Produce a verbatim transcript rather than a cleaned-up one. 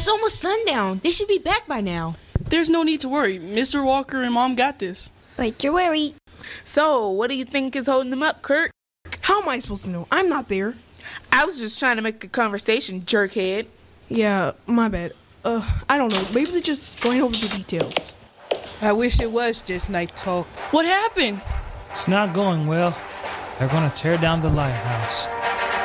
It's almost sundown. They should be back by now. There's no need to worry. Mister Walker and Mom got this. Like you're worried. So, what do you think is holding them up, Kurt? How am I supposed to know? I'm not there. I was just trying to make a conversation, jerkhead. Yeah, my bad. Uh, I don't know. Maybe they're just going over the details. I wish it was just night talk. What happened? It's not going well. They're going to tear down the lighthouse.